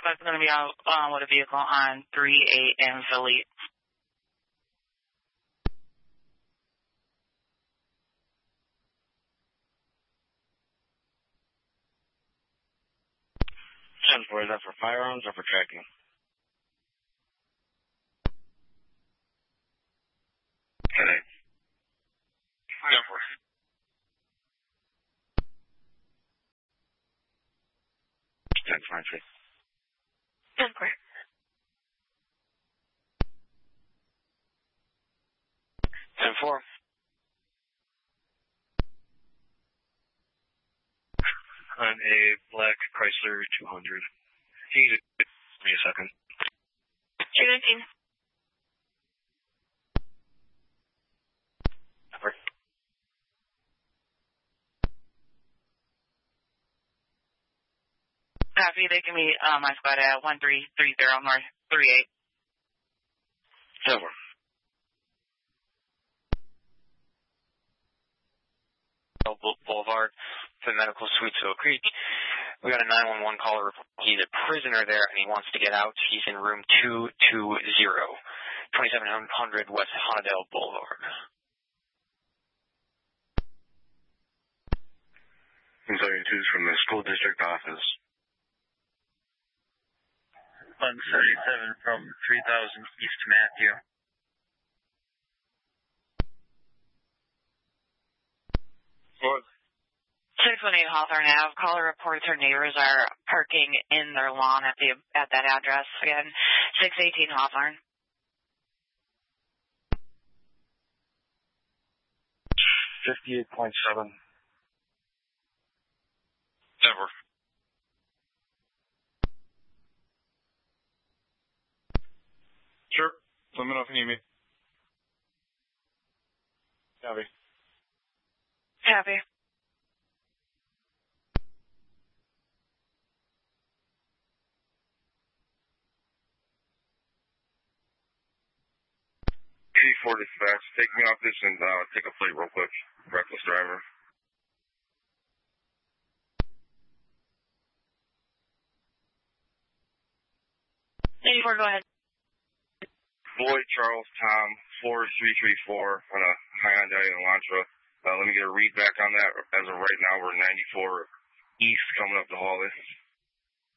suspect's going to be out with a vehicle on 3-8 in Philly. Is that for firearms or for tracking? Okay. 10-4. 10-4. 10-4. On a black Chrysler 200. Can you just give me a second? 219. Copy. They can meet my squad at 1330 North 38. 10-4. Boulevard to the medical suite, Oak Creek. We got a 911 caller. He's a prisoner there, and he wants to get out. He's in room 220, 2700 West Honnadale Boulevard. I'm sorry, two's from the school district office. 177 from 3000 East Matthew. 618 Hawthorne Ave. Caller reports her neighbors are parking in their lawn at that address. Again, 618 Hawthorne. 58.7. Never. Sure. Let me know if you need me. Copy. Copy. P4 dispatch, take me off this and take a plate real quick. Reckless driver. Go ahead. Boyd Charles Tom 4334 on a Hyundai Elantra. Let me get a read back on that. As of right now, we're 94 east coming up the hallway.